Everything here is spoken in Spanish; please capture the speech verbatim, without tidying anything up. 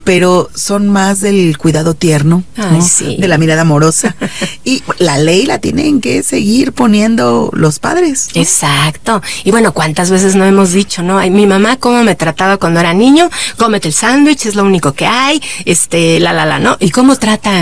pero son más del cuidado tierno, Ay, ¿no? sí. De la mirada amorosa. Y la ley la tienen que seguir poniendo los padres, ¿no? Exacto. Y bueno, ¿cuántas veces no hemos dicho, no? Ay, mi mamá cómo me trataba cuando era niño, cómete el sándwich, es lo único que hay, este, la, la, la, ¿no? Y cómo trata a